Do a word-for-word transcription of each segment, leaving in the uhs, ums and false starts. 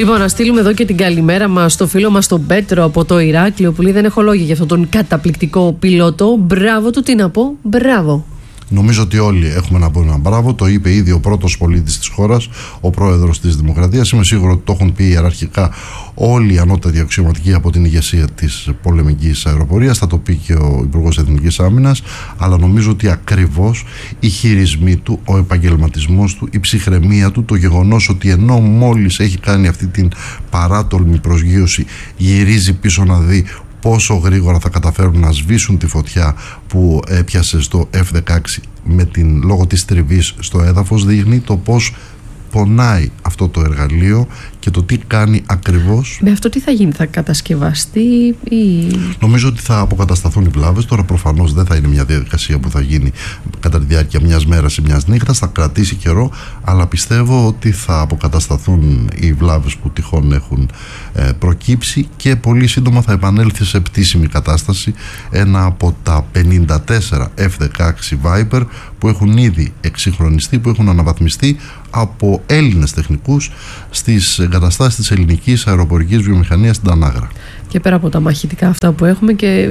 Λοιπόν, να στείλουμε εδώ και την καλημέρα μας στο φίλο μας τον Πέτρο από το Ηράκλειο, που λέει: δεν έχω λόγια για αυτόν τον καταπληκτικό πιλότο. Μπράβο του, τι να πω, μπράβο. Νομίζω ότι όλοι έχουμε να πούμε ένα μπράβο. Το είπε ήδη ο πρώτος πολίτης της χώρας, ο πρόεδρος της Δημοκρατίας. Είμαι σίγουρο ότι το έχουν πει ιεραρχικά όλοι οι ανώτατοι αξιωματικοί από την ηγεσία της πολεμικής αεροπορίας. Θα το πει και ο Υπουργός Εθνικής Άμυνας. Αλλά νομίζω ότι ακριβώς οι χειρισμοί του, ο επαγγελματισμός του, η ψυχραιμία του, το γεγονός ότι ενώ μόλις έχει κάνει αυτή την παράτολμη προσγείωση, γυρίζει πίσω να δει πόσο γρήγορα θα καταφέρουν να σβήσουν τη φωτιά που έπιασε στο εφ δεκαέξι με την, λόγω της τριβής στο έδαφος, δείχνει το πώς πονάει αυτό το εργαλείο και το τι κάνει ακριβώς. Με αυτό τι θα γίνει, θα κατασκευαστεί ή... Νομίζω ότι θα αποκατασταθούν οι βλάβες. Τώρα προφανώς δεν θα είναι μια διαδικασία που θα γίνει κατά τη διάρκεια μιας μέρας ή μιας νύχτας, θα κρατήσει καιρό, αλλά πιστεύω ότι θα αποκατασταθούν οι βλάβες που τυχόν έχουν ε, προκύψει και πολύ σύντομα θα επανέλθει σε πτήσιμη κατάσταση ένα από τα πενήντα τέσσερα εφ δεκαέξι Viper που έχουν ήδη εξυγχρονιστεί, που έχουν αναβαθμιστεί από Έλληνες τεχνικούς στις εγκαταστάσεις της ελληνικής αεροπορικής βιομηχανίας στην Τανάγρα. Και πέρα από τα μαχητικά αυτά που έχουμε, και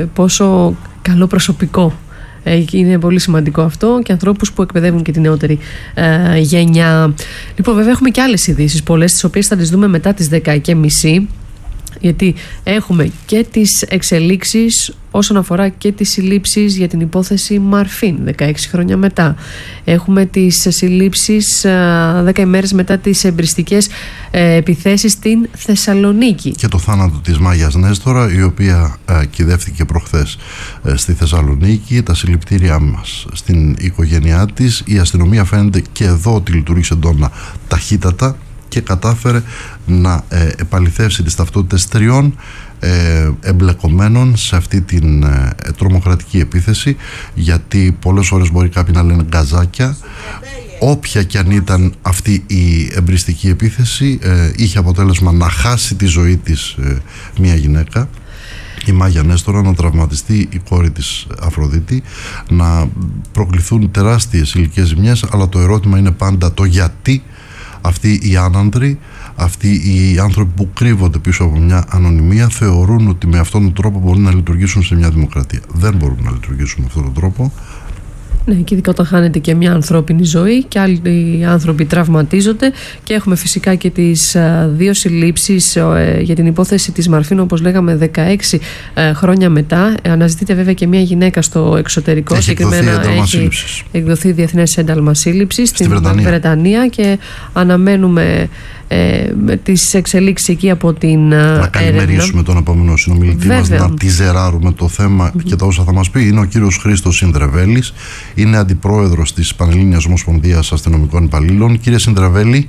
πόσο καλό προσωπικό. Είναι πολύ σημαντικό αυτό, και ανθρώπους που εκπαιδεύουν και τη νεότερη ε, γενιά. Λοιπόν, βέβαια έχουμε και άλλες ειδήσεις, πολλές, τις οποίες θα τις δούμε μετά τις δέκα και μισή, γιατί έχουμε και τις εξελίξεις όσον αφορά και τις συλλήψεις για την υπόθεση Μαρφίν δεκαέξι χρόνια μετά. Έχουμε τις συλλήψεις δέκα ημέρες μετά τις εμπριστικές ε, επιθέσεις στην Θεσσαλονίκη. Και το θάνατο της Μάγιας Νέστορα, η οποία ε, κυδεύτηκε προχθές ε, στη Θεσσαλονίκη. Τα συλληπτήριά μας στην οικογένειά της. Η αστυνομία φαίνεται και εδώ ότι λειτουργήσε εντόνα ταχύτατα και κατάφερε να ε, επαληθεύσει τις ταυτότητες τριών ε, εμπλεκομένων σε αυτή την ε, τρομοκρατική επίθεση, γιατί πολλές φορές μπορεί κάποιοι να λένε γκαζάκια. Όποια και αν ήταν αυτή η εμπριστική επίθεση, ε, είχε αποτέλεσμα να χάσει τη ζωή της ε, μια γυναίκα, η Μάγια Νέστορα, να τραυματιστεί η κόρη της Αφροδίτη, να προκληθούν τεράστιες ηλικές ζημιές, αλλά το ερώτημα είναι πάντα το γιατί αυτοί οι άνανδροι, αυτοί οι άνθρωποι που κρύβονται πίσω από μια ανωνυμία, θεωρούν ότι με αυτόν τον τρόπο μπορούν να λειτουργήσουν σε μια δημοκρατία. Δεν μπορούν να λειτουργήσουν με αυτόν τον τρόπο. Ναι, και ειδικά όταν χάνεται και μια ανθρώπινη ζωή και άλλοι άνθρωποι τραυματίζονται. Και έχουμε φυσικά και τις α, δύο συλλήψεις ε, για την υπόθεση της Μαρφίν, όπως λέγαμε, δεκαέξι ε, χρόνια μετά. Αναζητείται βέβαια και μια γυναίκα στο εξωτερικό. Έχει εκδοθεί ένταλμα σύλληψης. Έχει εκδοθεί διεθνές ένταλμα σύλληψης στην Βρετανία. Βρετανία και αναμένουμε ε, τις εξελίξεις εκεί από την έρευνα. Να καλημερίσουμε τον επόμενο συνομιλητή μας, να τιζεράρουμε το θέμα mm-hmm. και τα όσα θα μας πει. Είναι ο κύριος Χρήστος Συνδρεβέλης, είναι αντιπρόεδρος της Πανελλήνιας Ομοσπονδίας Αστυνομικών Υπαλλήλων. Κύριε Συνδρεβέλη.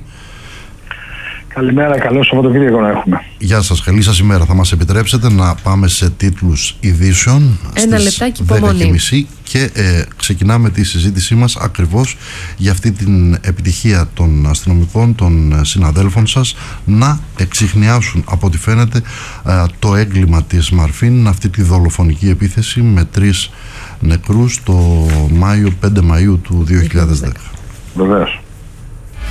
Καλημέρα, καλό Σαββατοκύριακο να έχουμε. Γεια σας, καλή σας ημέρα. Θα μας επιτρέψετε να πάμε σε τίτλους ειδήσεων. Ένα λεπτάκι υπομονή. δέκα και μισή και ε, ξεκινάμε τη συζήτησή μας ακριβώς για αυτή την επιτυχία των αστυνομικών, των συναδέλφων σας, να εξιχνιάσουν από ό,τι φαίνεται ε, το έγκλημα της Μαρφίν, αυτή τη δολοφονική επίθεση με τρεις νεκρούς το Μάιο, πέντε Μαΐου του δύο χιλιάδες δέκα. Βεβαίως.